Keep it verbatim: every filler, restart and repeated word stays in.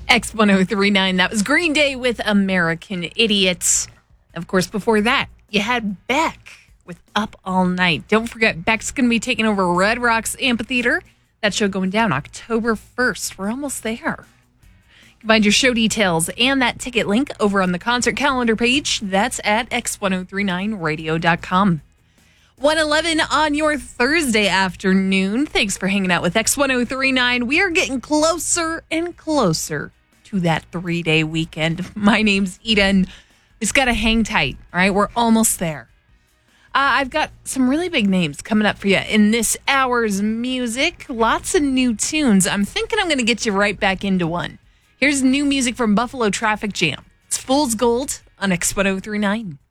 X ten thirty-nine, that was Green Day with American Idiots. Of course, before that, you had Beck with Up All Night. Don't forget, Beck's going to be taking over Red Rocks Amphitheater. That show going down October first. We're almost there. You can find your show details and that ticket link over on the concert calendar page. That's at x ten thirty-nine radio dot com. one eleven on your Thursday afternoon. Thanks for hanging out with X ten thirty-nine. We are getting closer and closer to that three-day weekend. My name's Eden. Just got to hang tight, all right? We're almost there. Uh, I've got some really big names coming up for you in this hour's music. Lots of new tunes. I'm thinking I'm going to get you right back into one. Here's new music from Buffalo Traffic Jam. It's Fool's Gold on X ten thirty-nine.